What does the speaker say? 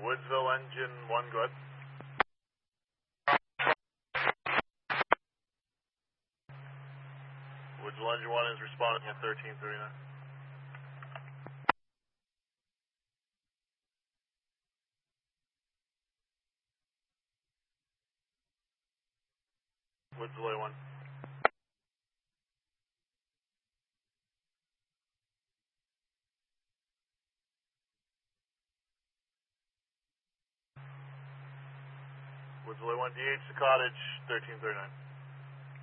Woodsville engine 1, go ahead. Woodsville engine 1 is responding at 1339. Woodsville 1. Woodsville 1, DH to cottage 1339.